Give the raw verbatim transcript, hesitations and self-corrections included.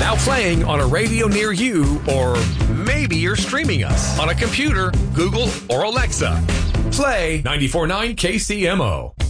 Now playing on a radio near you, or maybe you're streaming us on a computer, Google, or Alexa. Play ninety-four point nine K C M O.